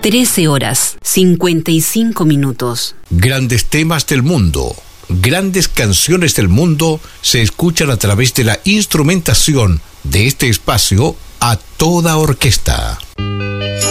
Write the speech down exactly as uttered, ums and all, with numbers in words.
trece horas, cincuenta y cinco minutos. Grandes temas del mundo, grandes canciones del mundo se escuchan a través de la instrumentación de este espacio a toda orquesta.